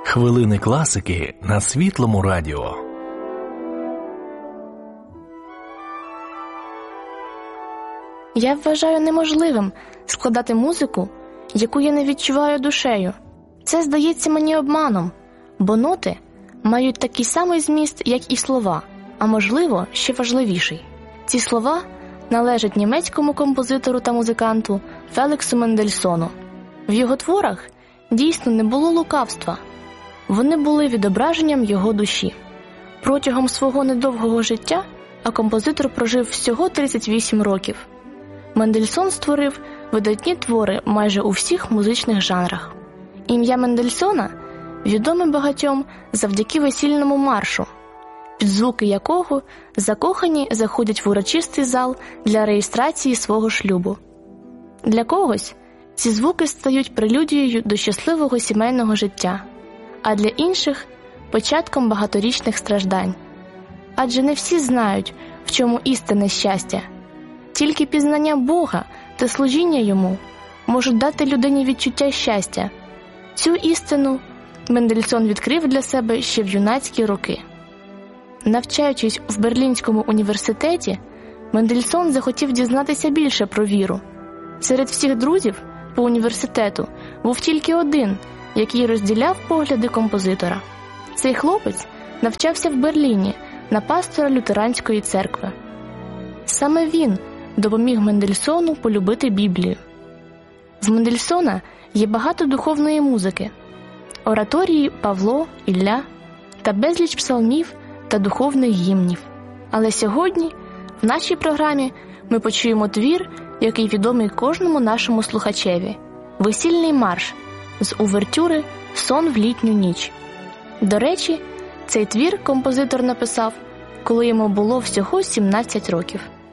Хвилини класики на Світлому радіо. Я вважаю неможливим складати музику, яку я не відчуваю душею. Це здається мені обманом, бо ноти мають такий самий зміст, як і слова, а можливо, ще важливіший. Ці слова належать німецькому композитору та музиканту Феліксу Мендельсону. В його творах дійсно не було лукавства. Вони були відображенням його душі. Протягом свого недовгого життя, а композитор прожив всього 38 років, Мендельсон створив видатні твори майже у всіх музичних жанрах. Ім'я Мендельсона відоме багатьом завдяки весільному маршу, під звуки якого закохані заходять в урочистий зал для реєстрації свого шлюбу. Для когось ці звуки стають прелюдією до щасливого сімейного життя, а для інших – початком багаторічних страждань. Адже не всі знають, в чому істинне щастя. Тільки пізнання Бога та служіння Йому можуть дати людині відчуття щастя. Цю істину Мендельсон відкрив для себе ще в юнацькі роки. Навчаючись в Берлінському університеті, Мендельсон захотів дізнатися більше про віру. Серед всіх друзів по університету був тільки один, який розділяв погляди композитора. Цей хлопець навчався в Берліні на пастора лютеранської церкви. Саме він допоміг Мендельсону полюбити Біблію. В Мендельсона є багато духовної музики, ораторії Павло, Ілля та безліч псалмів та духовних гімнів. Але сьогодні в нашій програмі ми почуємо твір, який відомий кожному нашому слухачеві – «Весільний марш» з увертюри «Сон в літню ніч». До речі, цей твір композитор написав, коли йому було всього 17 років.